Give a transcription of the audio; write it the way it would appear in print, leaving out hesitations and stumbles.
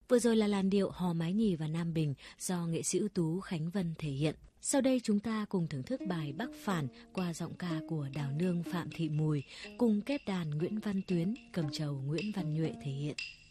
Vừa rồi là làn điệu Hò Mái Nhì và Nam Bình do nghệ sĩ ưu tú Khánh Vân thể hiện. Sau đây chúng ta cùng thưởng thức bài Bắc Phản qua giọng ca của Đào Nương Phạm Thị Mùi cùng kép đàn Nguyễn Văn Tuyến, cầm trầu Nguyễn Văn Nhuệ thể hiện.